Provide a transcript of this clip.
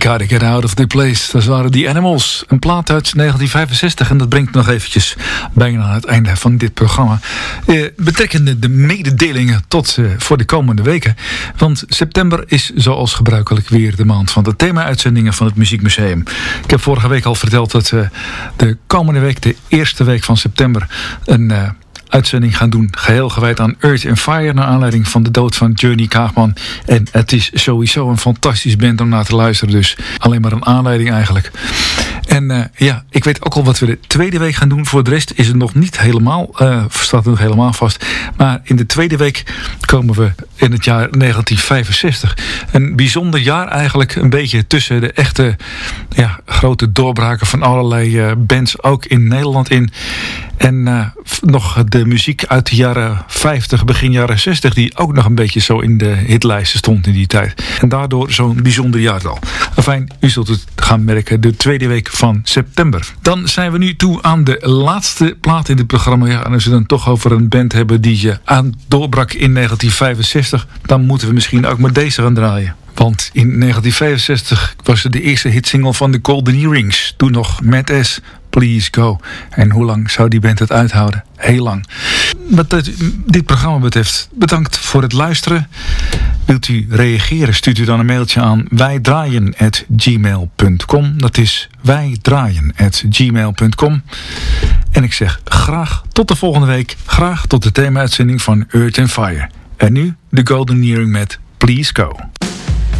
Gotta Get Out of the Place. Dat waren The Animals. Een plaat uit 1965. En dat brengt nog eventjes bijna aan het einde van dit programma. Betreffende de mededelingen tot voor de komende weken. Want september is zoals gebruikelijk weer de maand van de thema-uitzendingen van het Muziekmuseum. Ik heb vorige week al verteld dat de komende week, de eerste week van september, een uitzending gaan doen, geheel gewijd aan Earth and Fire, naar aanleiding van de dood van Journey Kaagman. En het is sowieso een fantastisch band om naar te luisteren, dus alleen maar een aanleiding eigenlijk. En ik weet ook al wat we de tweede week gaan doen. Voor de rest is het nog niet helemaal, staat het nog helemaal vast. Maar in de tweede week komen we in het jaar 1965. Een bijzonder jaar eigenlijk, een beetje tussen de echte grote doorbraken van allerlei bands, ook in Nederland in. En nog de muziek uit de jaren 50, begin jaren 60... die ook nog een beetje zo in de hitlijsten stond in die tijd. En daardoor zo'n bijzonder jaartal. Enfin, u zult het gaan merken, de tweede week van september. Dan zijn we nu toe aan de laatste plaat in dit programma. Ja, en als we dan toch over een band hebben die aan doorbrak in 1965... dan moeten we misschien ook maar deze gaan draaien. Want in 1965 was het de eerste hitsingle van de Golden Earrings. Toen nog Mad As, Please Go. En hoe lang zou die band het uithouden? Heel lang. Wat dit programma betreft, bedankt voor het luisteren. Wilt u reageren, stuurt u dan een mailtje aan wijdraaien@gmail.com. Dat is wijdraaien@gmail.com. En ik zeg graag tot de volgende week. Graag tot de thema-uitzending van Earth and Fire. En nu de Golden Earring met Please Go.